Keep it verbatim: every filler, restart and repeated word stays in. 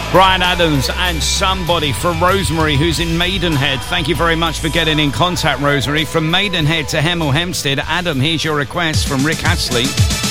Bryan Adams and Somebody from Rosemary, who's in Maidenhead. Thank you very much for getting in contact, Rosemary. From Maidenhead to Hemel Hempstead, Adam, here's your request from Rick Astley.